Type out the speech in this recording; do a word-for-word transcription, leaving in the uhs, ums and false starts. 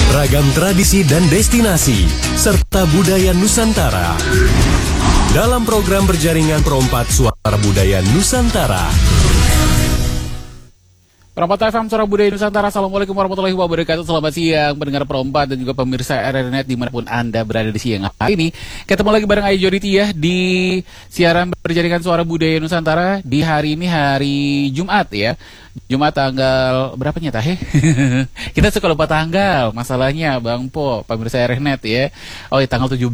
Ragam tradisi dan destinasi, serta budaya Nusantara. Dalam program berjaringan Perompat Suara Budaya Nusantara. Perompat F M Suara Budaya Nusantara. Assalamualaikum warahmatullahi wabarakatuh. Selamat siang pendengar Perompat dan juga pemirsa R R Net dimanapun Anda berada di siang hari ini. Ketemu lagi bareng Ayu Joditi ya di siaran berjaringan Suara Budaya Nusantara di hari ini, hari Jumat ya. Jumat tanggal berapa nya tah? Kita suka lupa tanggal. Masalahnya Bang Po, pemirsa R R Net ya. Oh, ya, tanggal tujuh belas